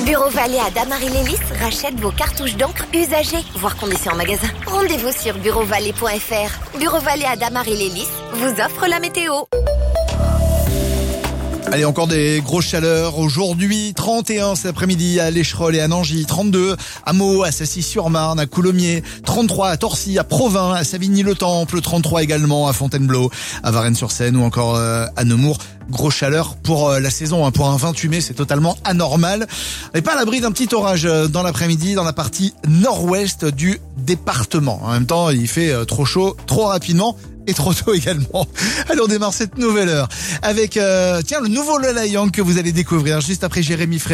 Bureau Vallée à Damary-les-Lys rachète vos cartouches d'encre usagées, voire conditions en magasin. Rendez-vous sur bureauvalet.fr. Bureau Vallée à Damary-les-Lys vous offre la météo. Allez, encore des grosses chaleurs. Aujourd'hui, 31 cet après-midi à l'Écherolles et à Nangy, 32 à Meaux, à Sassy-sur-Marne, à Coulommiers, 33 à Torcy, à Provins, à Savigny-le-Temple, 33 également à Fontainebleau, à Varennes-sur-Seine ou encore à Nemours. Grosse chaleur pour la saison, pour un 28 mai, c'est totalement anormal. On n'est pas à l'abri d'un petit orage dans l'après-midi dans la partie nord-ouest du département. En même temps, il fait trop chaud, trop rapidement. Et trop tôt également. Allez, on démarre cette nouvelle heure avec le nouveau Lola Young que vous allez découvrir juste après Jérémy Frère.